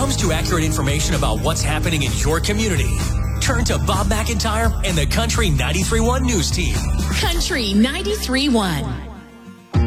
comes to accurate information about what's happening in your community, turn to Bob McIntyre and the Country 93.1 News Team. Country 93.1.